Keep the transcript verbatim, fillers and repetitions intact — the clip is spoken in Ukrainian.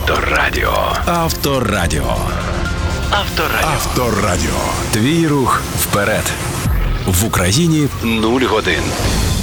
Авторадіо. Авторадіо. Авторадіо. Авторадіо. Твій рух вперед. В Україні Нуль годин.